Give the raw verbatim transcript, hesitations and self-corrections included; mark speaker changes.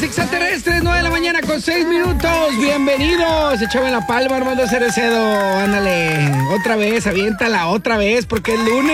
Speaker 1: extraterrestres, nueve de la mañana con seis minutos. Bienvenidos. Échame la palma, Armando Cerecedo. Ándale. Otra vez, aviéntala otra vez porque es lunes.